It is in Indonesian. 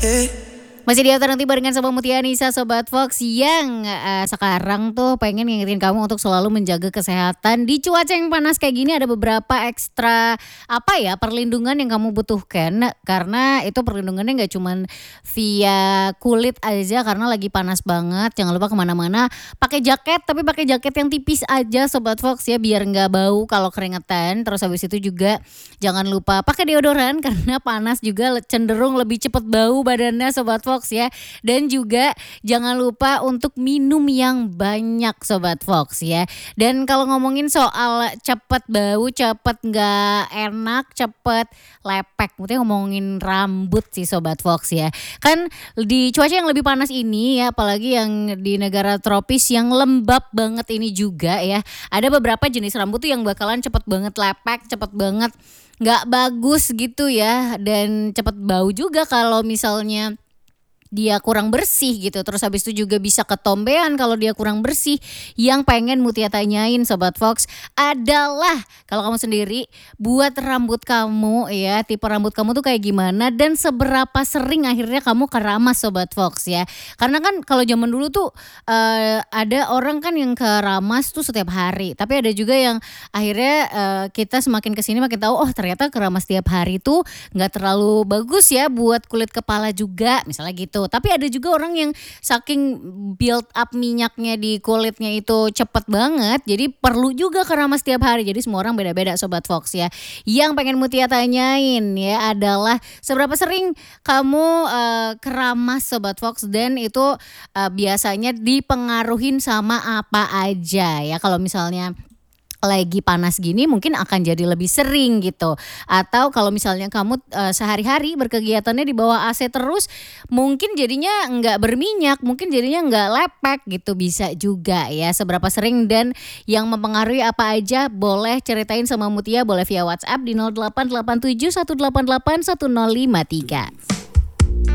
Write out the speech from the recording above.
Masih di After Nanti barengan sama Mutia Nisa Sobat Fox yang sekarang tuh pengen ngingetin kamu untuk selalu menjaga kesehatan di cuaca yang panas kayak gini. Ada beberapa ekstra perlindungan yang kamu butuhkan, karena itu perlindungannya nggak cuman via kulit aja karena lagi panas banget. Jangan lupa kemana-mana pakai jaket, tapi pakai jaket yang tipis aja Sobat Fox ya, biar nggak bau kalau keringetan. Terus habis itu juga jangan lupa pakai deodoran karena panas juga cenderung lebih cepet bau badannya Sobat Fox ya. Dan juga jangan lupa untuk minum yang banyak Sobat Fox ya. Dan kalau ngomongin soal cepet bau, cepet gak enak, cepet lepek, mungkin ngomongin rambut sih Sobat Fox ya. Kan di cuaca yang lebih panas ini ya, apalagi yang di negara tropis yang lembab banget ini juga ya, ada beberapa jenis rambut tuh yang bakalan cepet banget lepek, cepet banget nggak bagus gitu ya, dan cepet bau juga kalau misalnya dia kurang bersih gitu. Terus habis itu juga bisa ketombean kalau dia kurang bersih. Yang pengen Mutia tanyain Sobat Fox adalah, kalau kamu sendiri buat rambut kamu ya, tipe rambut kamu tuh kayak gimana dan seberapa sering akhirnya kamu keramas Sobat Fox ya. Karena kan kalau zaman dulu tuh ada orang kan yang keramas tuh setiap hari, tapi ada juga yang akhirnya kita semakin kesini makin tahu, oh ternyata keramas tiap hari tuh nggak terlalu bagus ya buat kulit kepala juga misalnya gitu. Tapi ada juga orang yang saking build up minyaknya di kulitnya itu cepet banget, jadi perlu juga keramas tiap hari. Jadi semua orang beda-beda Sobat Fox ya. Yang pengen Mutia tanyain ya adalah, seberapa sering kamu keramas Sobat Fox, dan itu biasanya dipengaruhin sama apa aja ya. Kalau misalnya lagi panas gini mungkin akan jadi lebih sering gitu. Atau kalau misalnya kamu sehari-hari berkegiatannya di bawah AC terus, mungkin jadinya nggak berminyak, mungkin jadinya nggak lepek gitu, bisa juga ya. Seberapa sering dan yang mempengaruhi apa aja, boleh ceritain sama Mutia, boleh via WhatsApp di 0887 188 1053.